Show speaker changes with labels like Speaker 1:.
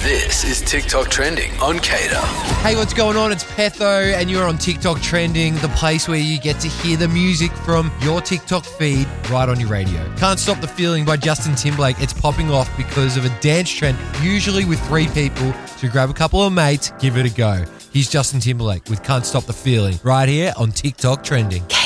Speaker 1: This is TikTok Trending on Cater.
Speaker 2: Hey, what's going on? It's Petho, and you're on TikTok Trending, the place where you get to hear the music from your TikTok feed right on your radio. Can't Stop the Feeling by Justin Timberlake. It's popping off because of a dance trend, usually with 3 people. So grab a couple of mates, give it a go. Here's Justin Timberlake with Can't Stop the Feeling right here on TikTok Trending.